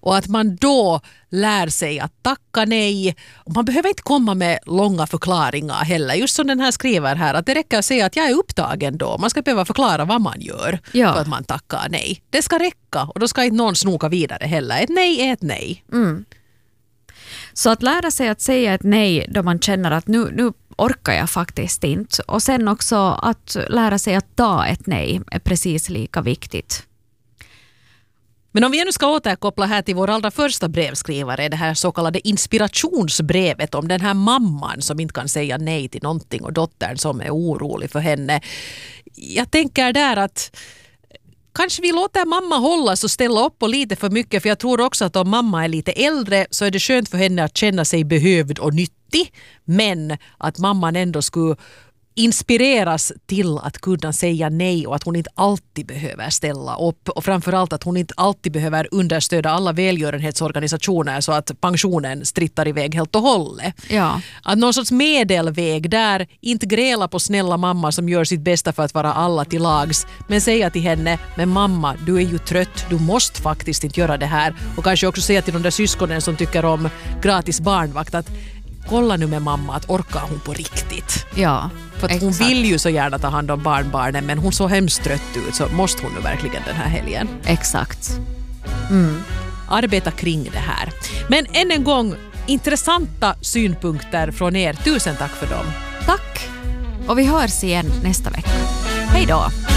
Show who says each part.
Speaker 1: Och att man då lär sig att tacka nej. Och man behöver inte komma med långa förklaringar heller. Just som den här skriver här, att det räcker att säga att jag är upptagen då. Man ska behöva förklara vad man gör för att man tackar nej. Det ska räcka och då ska inte någon snoka vidare heller. Ett nej är ett nej.
Speaker 2: Mm. Så att lära sig att säga ett nej då man känner att nu orkar jag faktiskt inte. Och sen också att lära sig att ta ett nej är precis lika viktigt.
Speaker 1: Men om vi nu ska återkoppla här till vår allra första brevskrivare, det här så kallade inspirationsbrevet om den här mamman som inte kan säga nej till någonting och dottern som är orolig för henne. Jag tänker där att kanske vi låter mamma hållas och ställa upp på lite för mycket, för jag tror också att om mamma är lite äldre så är det skönt för henne att känna sig behövd och nyttig, men att mamman ändå skulle inspireras till att kunna säga nej och att hon inte alltid behöver ställa upp och framförallt att hon inte alltid behöver understöda alla välgörenhetsorganisationer så att pensionen strittar iväg helt och hållet.
Speaker 2: Ja.
Speaker 1: Att någon sorts medelväg där, inte gräla på snälla mamma som gör sitt bästa för att vara alla till lags, men säga till henne, men mamma, du är ju trött, du måste faktiskt inte göra det här, och kanske också säga till de där syskonen som tycker om gratis barnvakt att kolla nu med mamma att orkar hon på riktigt.
Speaker 2: Ja,
Speaker 1: för att hon vill ju så gärna ta hand om barnbarnen, men hon så hemskt trött ut, så måste hon nu verkligen den här helgen.
Speaker 2: Exakt.
Speaker 1: Arbeta kring det här. Men än en gång, intressanta synpunkter från er. Tusen tack för dem.
Speaker 2: Tack. Och vi hörs igen nästa vecka. Hej då.